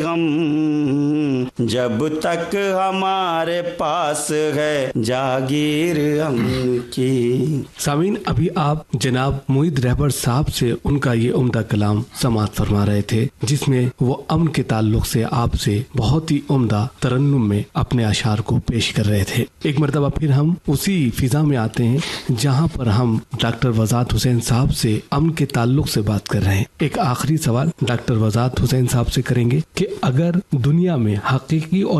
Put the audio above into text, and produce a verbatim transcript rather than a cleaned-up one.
गम जब तक हमारे पास है जागीर अमन की। सामीन, अभी आप जनाब मोहित रहबर साहब से उनका ये उम्दा कलाम समाअत फरमा रहे थे, जिसमें वो अमन के ताल्लुक से आपसे बहुत ही उम्दा तरन्नुम में अपने अशार को पेश कर रहे थे। एक मरतबा फिर हम उसी फिजा में आते हैं जहाँ पर हम डॉक्टर वजात हुसैन साहब से अमन के ताल्लुक से बात कर रहे हैं। एक आखिरी सवाल डॉक्टर वजात हुसैन साहब से करेंगे कि अगर दुनिया में हकीकी और